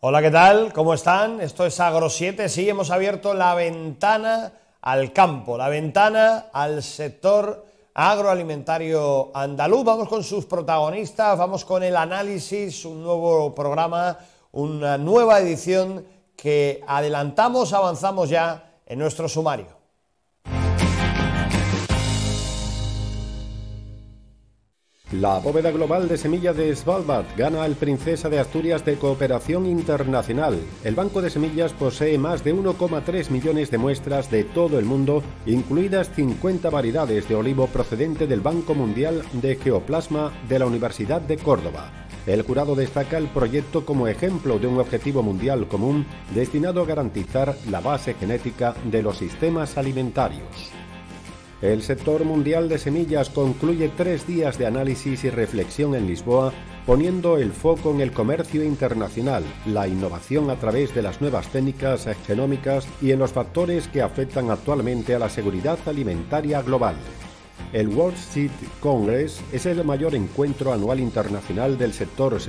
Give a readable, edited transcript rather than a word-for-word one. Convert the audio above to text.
Hola, ¿qué tal? ¿Cómo están? Esto es Agro7. Sí, hemos abierto la ventana al campo, la ventana al sector agroalimentario andaluz. Vamos con sus protagonistas, vamos con el análisis, un nuevo programa, una nueva edición que avanzamos ya en nuestro sumario. La bóveda global de semilla de Svalbard gana al Princesa de Asturias de Cooperación Internacional. El Banco de Semillas posee más de 1,3 millones de muestras de todo el mundo, incluidas 50 variedades de olivo procedente del Banco Mundial de Geoplasma de la Universidad de Córdoba. El jurado destaca el proyecto como ejemplo de un objetivo mundial común destinado a garantizar la base genética de los sistemas alimentarios. El sector mundial de semillas concluye 3 días de análisis y reflexión en Lisboa, poniendo el foco en el comercio internacional, la innovación a través de las nuevas técnicas genómicas y en los factores que afectan actualmente a la seguridad alimentaria global. El World Seed Congress es el mayor encuentro anual internacional del sector